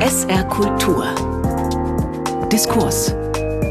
SR Kultur. Diskurs.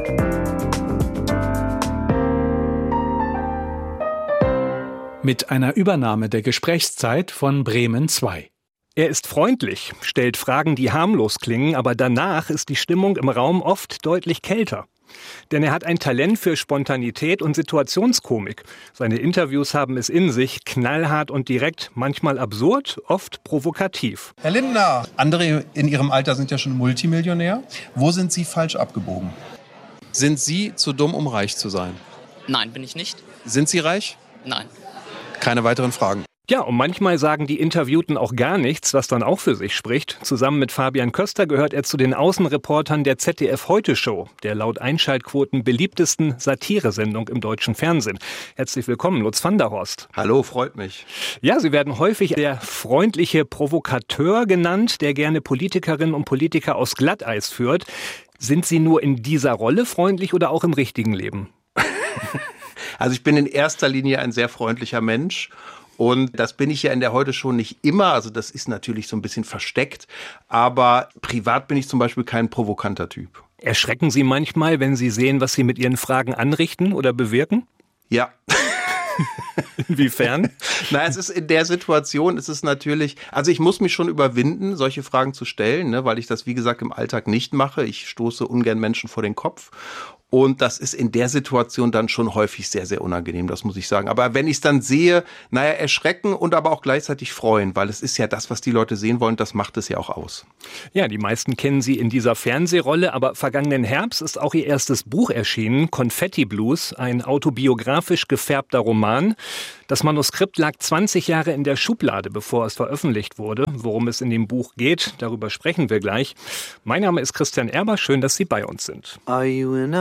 Mit einer Übernahme der Gesprächszeit von Bremen 2. Er ist freundlich, stellt Fragen, die harmlos klingen, aber danach ist die Stimmung im Raum oft deutlich kälter. Denn er hat ein Talent für Spontanität und Situationskomik. Seine Interviews haben es in sich, knallhart und direkt, manchmal absurd, oft provokativ. Herr Lindner, andere in Ihrem Alter sind ja schon Multimillionär. Wo sind Sie falsch abgebogen? Sind Sie zu dumm, um reich zu sein? Nein, bin ich nicht. Sind Sie reich? Nein. Keine weiteren Fragen. Ja, und manchmal sagen die Interviewten auch gar nichts, was dann auch für sich spricht. Zusammen mit Fabian Köster gehört er zu den Außenreportern der ZDF-Heute-Show, der laut Einschaltquoten beliebtesten Satiresendung im deutschen Fernsehen. Herzlich willkommen, Lutz van der Horst. Hallo, freut mich. Ja, Sie werden häufig der freundliche Provokateur genannt, der gerne Politikerinnen und Politiker aus Glatteis führt. Sind Sie nur in dieser Rolle freundlich oder auch im richtigen Leben? Also ich bin in erster Linie ein sehr freundlicher Mensch. Und das bin ich ja in der Heute-Show nicht immer. Also das ist natürlich so ein bisschen versteckt. Aber privat bin ich zum Beispiel kein provokanter Typ. Erschrecken Sie manchmal, wenn Sie sehen, was Sie mit Ihren Fragen anrichten oder bewirken? Ja. Inwiefern? Na, es ist in der Situation, ist es natürlich, also ich muss mich schon überwinden, solche Fragen zu stellen, ne, weil ich das, wie gesagt, im Alltag nicht mache. Ich stoße ungern Menschen vor den Kopf. Und das ist in der Situation dann schon häufig sehr, sehr unangenehm, das muss ich sagen. Aber wenn ich es dann sehe, erschrecken und aber auch gleichzeitig freuen, weil es ist ja das, was die Leute sehen wollen, das macht es ja auch aus. Ja, die meisten kennen Sie in dieser Fernsehrolle, aber vergangenen Herbst ist auch Ihr erstes Buch erschienen, Konfetti Blues, ein autobiografisch gefärbter Roman. Das Manuskript lag 20 Jahre in der Schublade, bevor es veröffentlicht wurde. Worum es in dem Buch geht, darüber sprechen wir gleich. Mein Name ist Christian Erber, schön, dass Sie bei uns sind. Are you in